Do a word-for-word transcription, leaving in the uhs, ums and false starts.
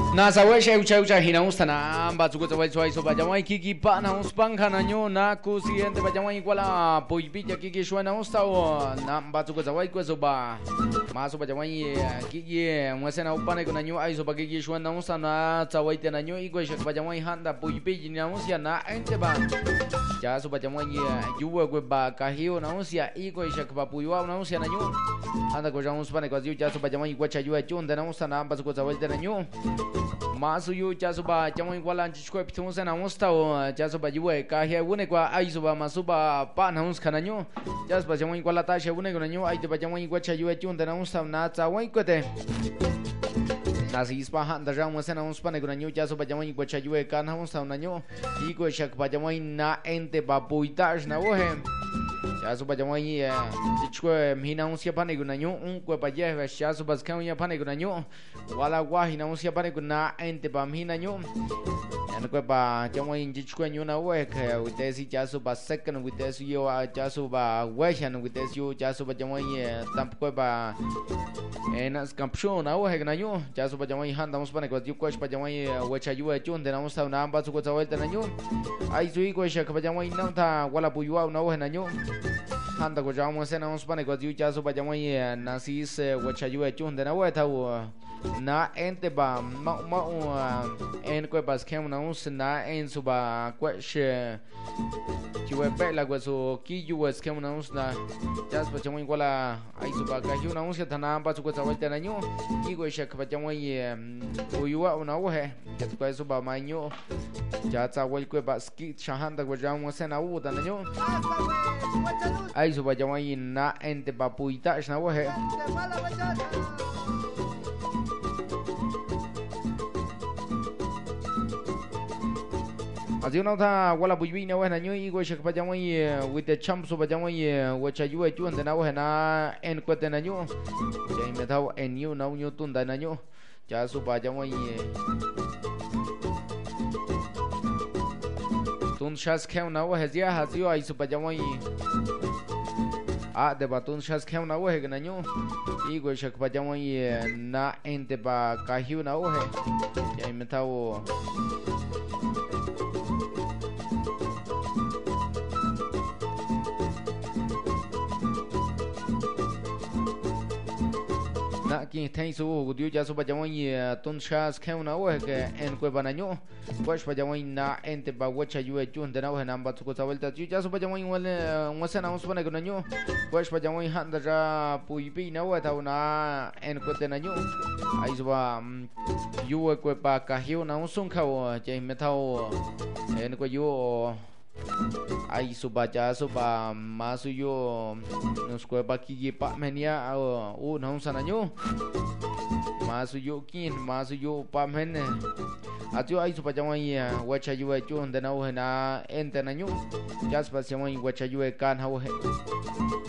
Nasa wesha ucha ucha hina ustana batsuko tawai swai so bajamai kiki pa na uspang kana nyo na kusiente bajamai kwala poipija kiki shwa na ustao na batsuko tawai kwa so ba maso bajamai kiki mwasena upane kuna nyo ai so ba kiki shwa na ustana tawai tena nyo igwe shak bajamai handa poipiji na usia na ente ba ja so bajamai yuwa kwe ba kahio na usia igwe shak papuywa na usia na nyo handa ko jamus pane kwa ziu ja so bajamai kwa chajua chunda na ustana batsuko tawai tena nyo masu yu jasu ba jamoi kwala chikwe pitung sana ustao jasu ba jiwe ka he une kwa aisu ba masu ba pa na uns kana nyu jasu ba jamoi kwala ta she une kwa nyu ai ba jamoi kwa cha yu chun na ustao na cha wai kwa te na si spa han da jam sana uns pa ne kwa nyu jasu ba jamoi kwa cha yu ka na ustao na nyu i ko shak ba jamoi na ente ba buitaj na wo he jasu ba jamoi chikwe mhina uns ya pa ne kwa nyu un kwa ba je jasu ba skau ya pa ne kwa nyu wala wa hina uns ya pa ne kwa ente ba mhina nyu en ko ba jamoi chikwe nyu na wo ke ute si jasu ba second ute si yo jasu ba weshan ute si yo jasu ba jamoi tamp ko ba en skampsho na wo he na nyu jasu ba jamoi han damos pa ne ko ko ba jamoi wecha yu chun de na uns na ba su ko tawel de na nyu ai sui ko shak ba jamoi na ta wala bu yu na wo he na nyu handa ko jamo se na uns pa ne ko yu jasu ba jamoi na si se wecha yu chun de na wo ta wo na ente ba ma ma en ko pas kem na uns na en su ba kweshe chiwe pe la gwaso ki yu es kem na uns na jas ba jamoi wala ai su ba ka yu na uns ta na ba su ko tawel de na nyu i ko shak ba jamoi bu yu na wo he ja ko su ba ma nyu ja ta wel ko ba ski chahanda ko jamo se na u da na nyu ai su ba jamoi na ente ba puita na wo he Azi na ta wala buibi na wena nyu i go shak pa jamoi with the champ so pa jamoi wacha yu chu ande na wena en ko te na nyu ja me thau en yu na nyu tun da na nyu ja su pa jamoi tun shas khem na wo hezia hazio ai su pa jamoi a de batun shas khem na wo he na nyu i go shak pa jamoi na ente ba kahiu na wo he ja me thau na ki thai su gu diu ja su ba jamoi tun shas khem na wo he ke en ko ba na nyu pues ba jamoi na ente ba wacha yu chun de na wo he nam ba su ko tawel ta ju ja su ba jamoi wal ngose na us ba na ko na nyu pues ba jamoi han da ja pui pi na wo ta na en ko te na nyu ai su ba yu ko pa ka hiu na un sun kha wo je me thau en ko yu ai su ba ja su ba ma su yo nos ko ba ki pa menia u na un sana nyu ma su yo kin ma su yo pa men atio ai su pa jamoi wacha yu chu de na u na ente na nyu jas pa jamoi wacha yu kan ha wo he